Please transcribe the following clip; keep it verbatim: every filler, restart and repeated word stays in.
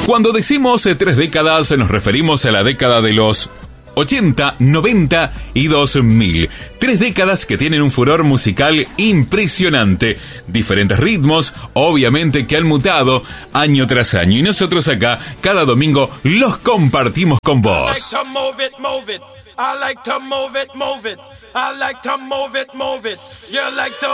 Cuando decimos eh, tres décadas, nos referimos a la década de los ochenta, noventa y dos mil. Tres décadas que tienen un furor musical impresionante. Diferentes ritmos, obviamente, que han mutado año tras año. Y nosotros acá, cada domingo, los compartimos con vos. I like to move it, move it. I like to move it, move it. You like to